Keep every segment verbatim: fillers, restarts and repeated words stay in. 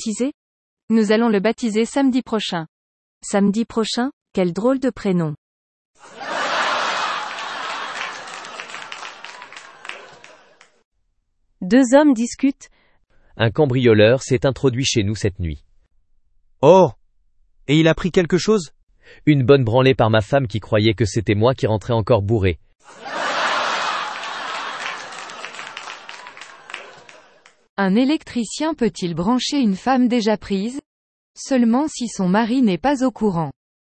baptiser? Nous allons le baptiser samedi prochain. Samedi prochain? Quel drôle de prénom. Deux hommes discutent. Un cambrioleur s'est introduit chez nous cette nuit. Oh! Et il a pris quelque chose? Une bonne branlée par ma femme qui croyait que c'était moi qui rentrais encore bourré. Un électricien peut-il brancher une femme déjà prise? Seulement si son mari n'est pas au courant.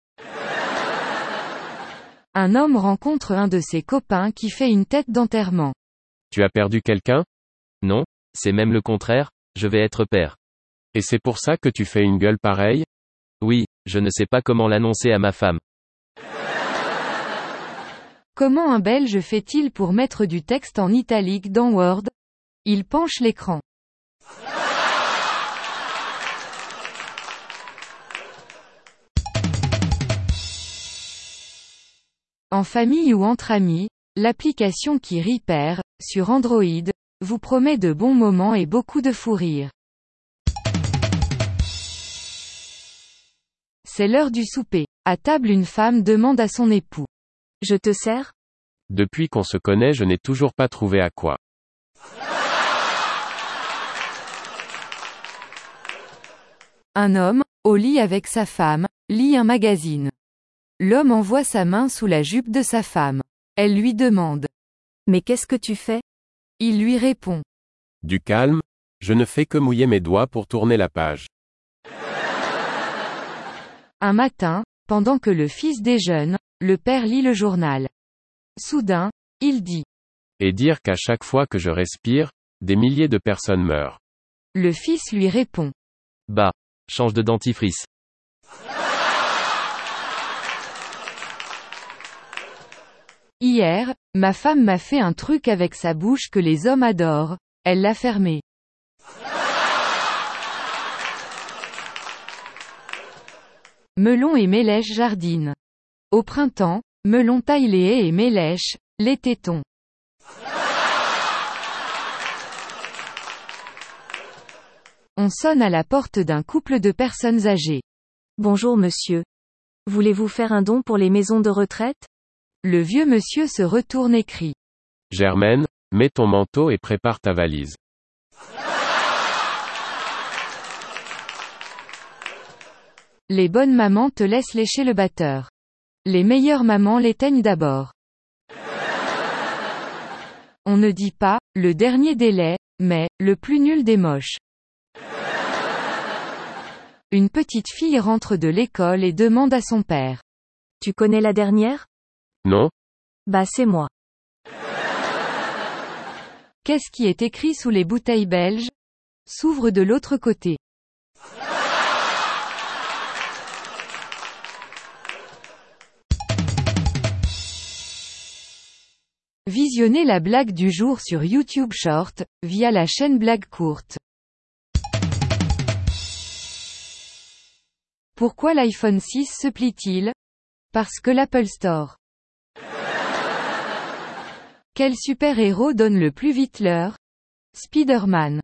Un homme rencontre un de ses copains qui fait une tête d'enterrement. Tu as perdu quelqu'un? Non, c'est même le contraire, je vais être père. Et c'est pour ça que tu fais une gueule pareille? Oui, je ne sais pas comment l'annoncer à ma femme. Comment un Belge fait-il pour mettre du texte en italique dans Word? Il penche l'écran. En famille ou entre amis, l'application qui rit perd, sur Android, vous promet de bons moments et beaucoup de fou rire. C'est l'heure du souper. À table, une femme demande à son époux. Je te sers? Depuis qu'on se connaît, je n'ai toujours pas trouvé à quoi. Un homme, au lit avec sa femme, lit un magazine. L'homme envoie sa main sous la jupe de sa femme. Elle lui demande. Mais qu'est-ce que tu fais? Il lui répond. Du calme, je ne fais que mouiller mes doigts pour tourner la page. Un matin, pendant que le fils déjeune, le père lit le journal. Soudain, il dit. Et dire qu'à chaque fois que je respire, des milliers de personnes meurent. Le fils lui répond. Bah, change de dentifrice. Hier, ma femme m'a fait un truc avec sa bouche que les hommes adorent, elle l'a fermé. Melon et Mélèche jardinent. Au printemps, Melon taille les haies et Mélèche, les tétons. On sonne à la porte d'un couple de personnes âgées. Bonjour monsieur. Voulez-vous faire un don pour les maisons de retraite? Le vieux monsieur se retourne et crie. Germaine, mets ton manteau et prépare ta valise. Les bonnes mamans te laissent lécher le batteur. Les meilleures mamans l'éteignent d'abord. On ne dit pas, le dernier délai, mais, le plus nul des moches. Une petite fille rentre de l'école et demande à son père. Tu connais la dernière? Non. Bah c'est moi. Qu'est-ce qui est écrit sous les bouteilles belges? S'ouvre de l'autre côté. Visionnez la blague du jour sur YouTube Short, via la chaîne Blague Courte. Pourquoi l'iPhone six se plie-t-il? Parce que l'Apple Store. Quel super-héros donne le plus vite l'heure? Spider-Man.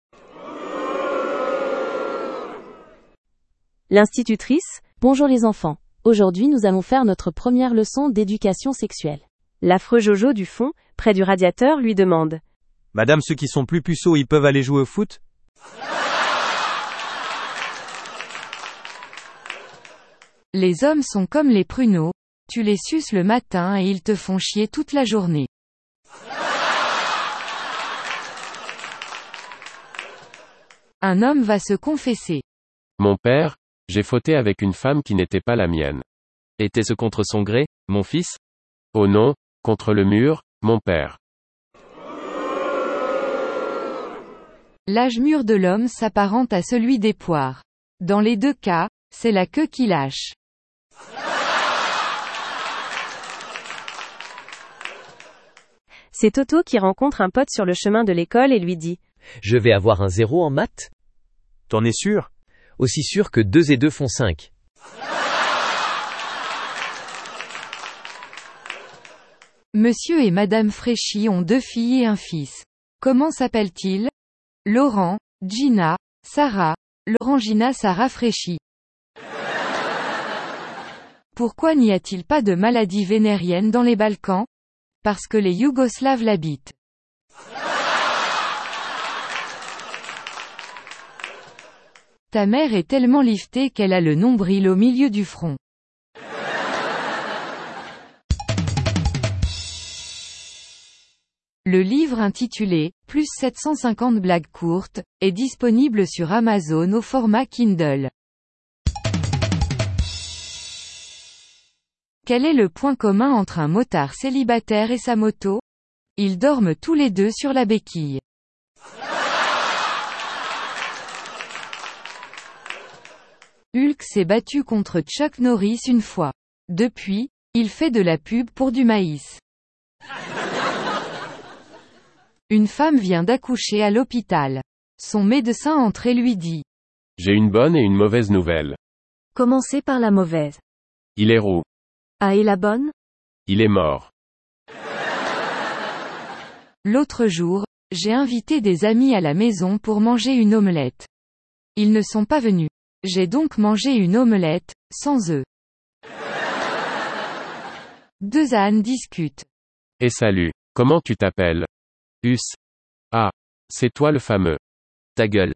L'institutrice, bonjour les enfants. Aujourd'hui nous allons faire notre première leçon d'éducation sexuelle. L'affreux Jojo du fond, près du radiateur, lui demande. Madame, ceux qui sont plus puceaux, ils peuvent aller jouer au foot? Les hommes sont comme les pruneaux, tu les suces le matin et ils te font chier toute la journée. Un homme va se confesser. Mon père, j'ai fauté avec une femme qui n'était pas la mienne. Était-ce contre son gré, mon fils? Oh non, contre le mur, mon père. L'âge mûr de l'homme s'apparente à celui des poires. Dans les deux cas, c'est la queue qui lâche. C'est Toto qui rencontre un pote sur le chemin de l'école et lui dit. Je vais avoir un zéro en maths? T'en es sûr? Aussi sûr que deux et deux font cinq. Monsieur et Madame Fréchy ont deux filles et un fils. Comment s'appellent-ils? Laurent, Gina, Sarah, L'orangina ça rafraîchit. Pourquoi n'y a-t-il pas de maladie vénérienne dans les Balkans? Parce que les Yougoslaves l'habitent. Ta mère est tellement liftée qu'elle a le nombril au milieu du front. Le livre intitulé « Plus sept cent cinquante blagues courtes » est disponible sur Amazon au format Kindle. Quel est le point commun entre un motard célibataire et sa moto? Ils dorment tous les deux sur la béquille. Hulk s'est battu contre Chuck Norris une fois. Depuis, il fait de la pub pour du maïs. Une femme vient d'accoucher à l'hôpital. Son médecin entre et lui dit: J'ai une bonne et une mauvaise nouvelle. Commencez par la mauvaise. Il est roux. Ah, et la bonne? Il est mort. L'autre jour, j'ai invité des amis à la maison pour manger une omelette. Ils ne sont pas venus. J'ai donc mangé une omelette, sans œufs. Deux ânes discutent. Et salut. Comment tu t'appelles? Us. Ah. C'est toi le fameux. Ta gueule.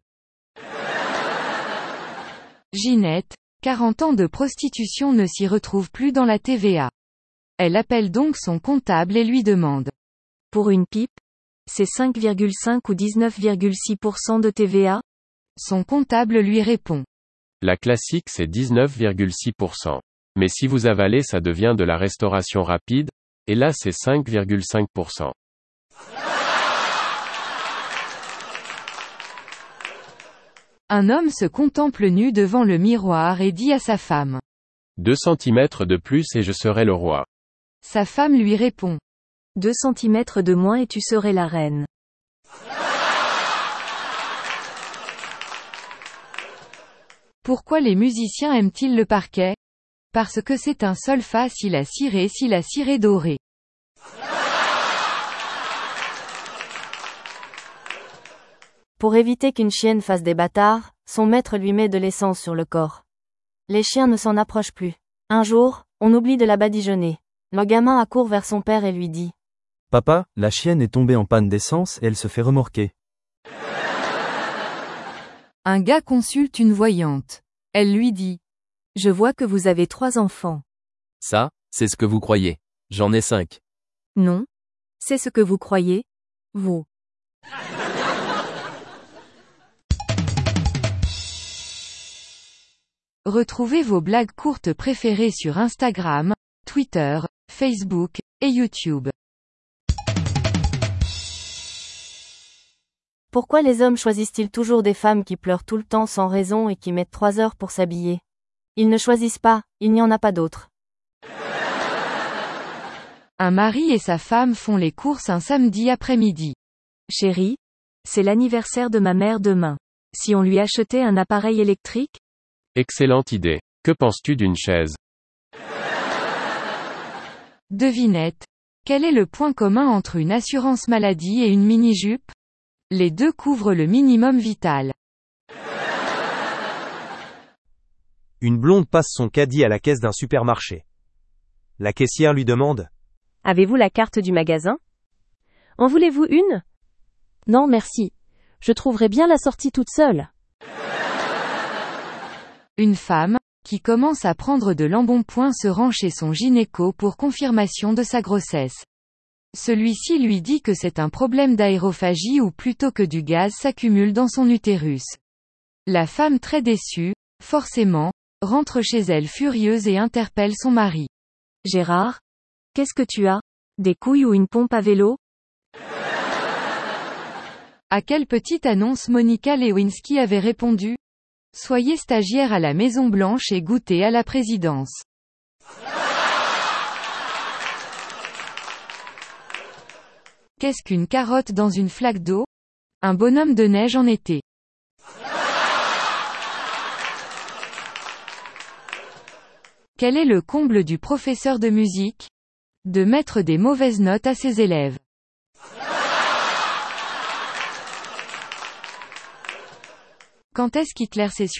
Ginette, quarante ans de prostitution ne s'y retrouve plus dans la T V A. Elle appelle donc son comptable et lui demande: Pour une pipe? C'est cinq virgule cinq ou dix-neuf virgule six pour cent de T V A? Son comptable lui répond: La classique c'est dix-neuf virgule six pour cent. Mais si vous avalez ça devient de la restauration rapide, et là c'est cinq virgule cinq pour cent. Un homme se contemple nu devant le miroir et dit à sa femme: Deux centimètres de plus et je serai le roi. Sa femme lui répond: Deux centimètres de moins et tu serais la reine. Pourquoi les musiciens aiment-ils le parquet? Parce que c'est un sol facile à cirer si la cire est dorée. Pour éviter qu'une chienne fasse des bâtards, son maître lui met de l'essence sur le corps. Les chiens ne s'en approchent plus. Un jour, on oublie de la badigeonner. Le gamin accourt vers son père et lui dit: Papa, la chienne est tombée en panne d'essence et elle se fait remorquer. Un gars consulte une voyante. Elle lui dit: Je vois que vous avez trois enfants. Ça, c'est ce que vous croyez. J'en ai cinq. Non. C'est ce que vous croyez, vous. Retrouvez vos blagues courtes préférées sur Instagram, Twitter, Facebook, et YouTube. Pourquoi les hommes choisissent-ils toujours des femmes qui pleurent tout le temps sans raison et qui mettent trois heures pour s'habiller? Ils ne choisissent pas, il n'y en a pas d'autres. Un mari et sa femme font les courses un samedi après-midi. Chérie, c'est l'anniversaire de ma mère demain. Si on lui achetait un appareil électrique? Excellente idée. Que penses-tu d'une chaise? Devinette. Quel est le point commun entre une assurance maladie et une mini-jupe? Les deux couvrent le minimum vital. Une blonde passe son caddie à la caisse d'un supermarché. La caissière lui demande: Avez-vous la carte du magasin? En voulez-vous une? Non merci. Je trouverai bien la sortie toute seule. Une femme, qui commence à prendre de l'embonpoint se rend chez son gynéco pour confirmation de sa grossesse. Celui-ci lui dit que c'est un problème d'aérophagie ou plutôt que du gaz s'accumule dans son utérus. La femme très déçue, forcément, rentre chez elle furieuse et interpelle son mari. Gérard? Qu'est-ce que tu as? Des couilles ou une pompe à vélo? À quelle petite annonce Monica Lewinsky avait répondu? Soyez stagiaire à la Maison Blanche et goûtez à la présidence. Qu'est-ce qu'une carotte dans une flaque d'eau? Un bonhomme de neige en été. Quel est le comble du professeur de musique? De mettre des mauvaises notes à ses élèves. Quand est-ce qu'Hitler s'est